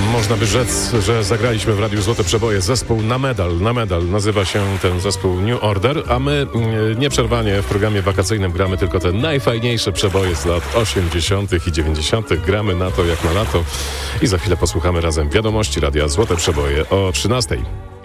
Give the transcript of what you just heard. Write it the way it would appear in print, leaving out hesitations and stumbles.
można by rzec, że zagraliśmy w Radiu Złote Przeboje zespół na medal. Nazywa się ten zespół New Order, a my nieprzerwanie w programie wakacyjnym gramy tylko te najfajniejsze przeboje z lat 80. i 90. Gramy na to jak na lato i za chwilę posłuchamy razem wiadomości Radia Złote Przeboje o 13.